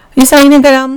یہ سامعین کرام،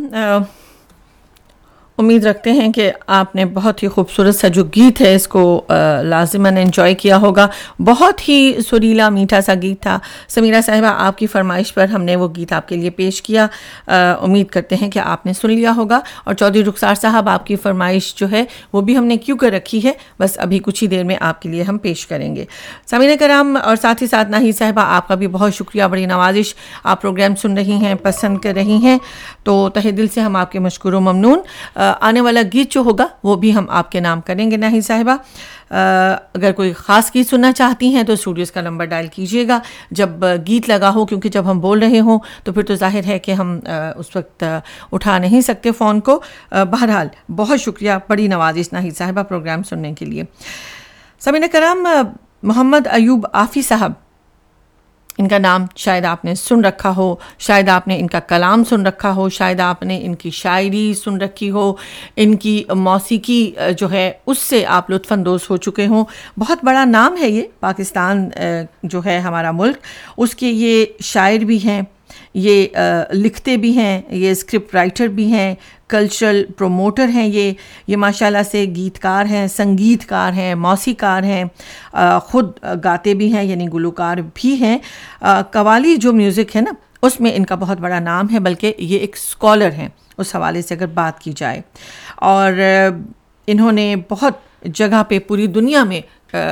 امید رکھتے ہیں کہ آپ نے بہت ہی خوبصورت سا جو گیت ہے اس کو لازماً انجوائے کیا ہوگا. بہت ہی سریلا میٹھا سا گیت تھا. سمیرہ صاحبہ، آپ کی فرمائش پر ہم نے وہ گیت آپ کے لیے پیش کیا. امید کرتے ہیں کہ آپ نے سن لیا ہوگا. اور چودھری رخسار صاحب، آپ کی فرمائش جو ہے وہ بھی ہم نے کیوں کر رکھی ہے، بس ابھی کچھ ہی دیر میں آپ کے لیے ہم پیش کریں گے. سامعین کرام، اور ساتھ ہی ساتھ ناہید صاحبہ، آپ کا بھی بہت شکریہ، بڑی نوازش. آپ پروگرام سن رہی ہیں، پسند کر رہی ہیں، تو تہہ دل سے ہم آپ کے مشکور و ممنون. آنے والا گیت جو ہوگا وہ بھی ہم آپ کے نام کریں گے ناہید صاحبہ. اگر کوئی خاص گیت سننا چاہتی ہیں تو اسٹوڈیوز کا نمبر ڈائل کیجئے گا جب گیت لگا ہو، کیونکہ جب ہم بول رہے ہوں تو پھر تو ظاہر ہے کہ ہم اس وقت اٹھا نہیں سکتے فون کو. بہرحال بہت شکریہ، بڑی نوازش ناہید صاحبہ پروگرام سننے کے لیے. سامعین کرام، محمد ایوب آفی صاحب، ان کا نام شاید آپ نے سن رکھا ہو، شاید آپ نے ان کا کلام سن رکھا ہو، شاید آپ نے ان کی شاعری سن رکھی ہو، ان کی موسیقی جو ہے اس سے آپ لطف اندوز ہو چکے ہوں. بہت بڑا نام ہے یہ پاکستان جو ہے ہمارا ملک. اس کے یہ شاعر بھی ہیں، یہ لکھتے بھی ہیں، یہ اسکرپٹ رائٹر بھی ہیں، کلچرل پروموٹر ہیں. یہ ماشاءاللہ سے گیت کار ہیں، سنگیت کار ہیں، موسیقار ہیں، خود گاتے بھی ہیں، یعنی گلوکار بھی ہیں. قوالی جو میوزک ہے نا، اس میں ان کا بہت بڑا نام ہے، بلکہ یہ ایک اسکالر ہیں اس حوالے سے اگر بات کی جائے. اور انہوں نے بہت جگہ پہ پوری دنیا میں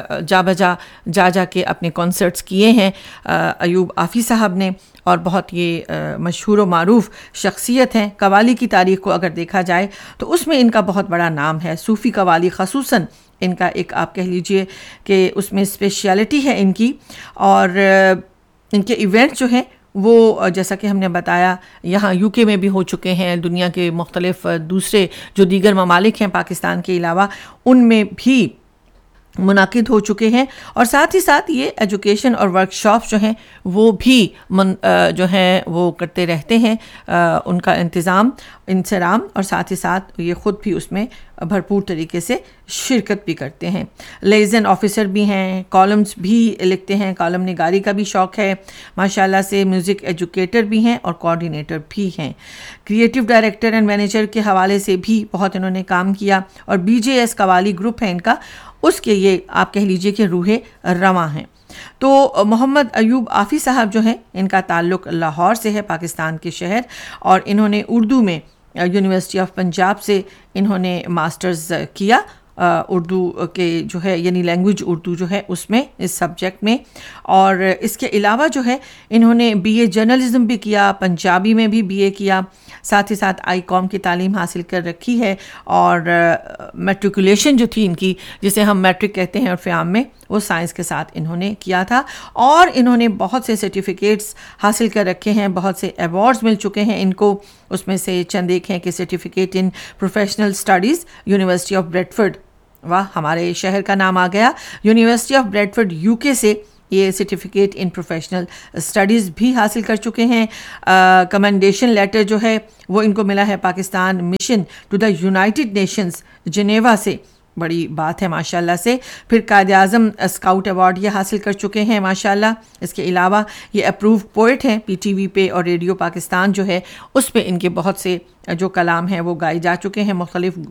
جا کے اپنے کنسرٹس کیے ہیں ایوب آفی صاحب نے، اور بہت یہ مشہور و معروف شخصیت ہیں. قوالی کی تاریخ کو اگر دیکھا جائے تو اس میں ان کا بہت بڑا نام ہے. صوفی قوالی خصوصاً ان کا ایک آپ کہہ لیجئے کہ اس میں اسپیشیلٹی ہے ان کی. اور ان کے ایونٹ جو ہیں وہ جیسا کہ ہم نے بتایا یہاں یو کے میں بھی ہو چکے ہیں، دنیا کے مختلف دوسرے جو دیگر ممالک ہیں پاکستان کے علاوہ ان میں بھی منعقد ہو چکے ہیں. اور ساتھ ہی ساتھ یہ ایجوکیشن اور ورک شاپ جو ہیں وہ بھی جو ہیں وہ کرتے رہتے ہیں، ان کا انتظام، اور ساتھ ہی ساتھ یہ خود بھی اس میں بھرپور طریقے سے شرکت بھی کرتے ہیں. لیزن آفیسر بھی ہیں، کالمز بھی لکھتے ہیں، کالم نگاری کا بھی شوق ہے ماشاءاللہ سے. میوزک ایجوکیٹر بھی ہیں اور کوآرڈینیٹر بھی ہیں. کریٹو ڈائریکٹر اینڈ مینیجر کے حوالے سے بھی بہت انہوں نے کام کیا. اور بی جے ایس قوالی گروپ ہے ان کا، اس کے یہ آپ کہہ لیجئے کہ روح رواں ہیں. تو محمد ایوب آفی صاحب جو ہیں ان کا تعلق لاہور سے ہے، پاکستان کے شہر. اور انہوں نے اردو میں یونیورسٹی آف پنجاب سے انہوں نے ماسٹرز کیا، اردو کے جو ہے یعنی لینگویج اردو جو ہے اس میں، اس سبجیکٹ میں. اور اس کے علاوہ جو ہے انہوں نے بی اے جرنلزم بھی کیا، پنجابی میں بھی بی اے کیا، ساتھ ہی ساتھ آئی کام کی تعلیم حاصل کر رکھی ہے. اور میٹریکولیشن جو تھی ان کی، جسے ہم میٹرک کہتے ہیں عرف عام میں، وہ سائنس کے ساتھ انہوں نے کیا تھا. اور انہوں نے بہت سے سرٹیفکیٹس حاصل کر رکھے ہیں، بہت سے ایوارڈز مل چکے ہیں ان کو. اس میں سے چند ایک ہیں کہ certificate in professional studies university of Bradford, واہ ہمارے شہر کا نام آ گیا، یونیورسٹی آف بریڈفورڈ یو کے سے یہ سرٹیفکیٹ ان پروفیشنل اسٹڈیز بھی حاصل کر چکے ہیں. کمنڈیشن لیٹر جو ہے وہ ان کو ملا ہے Pakistan mission to the United nations Geneva سے، بڑی بات ہے ماشاءاللہ سے. پھر قائد اعظم اسکاؤٹ ایوارڈ یہ حاصل کر چکے ہیں ماشاءاللہ. اس کے علاوہ یہ اپرووڈ پوئٹ ہیں، پی ٹی وی پہ اور ریڈیو پاکستان جو ہے اس پہ ان کے بہت سے جو کلام ہیں وہ گائے جا چکے ہیں مختلف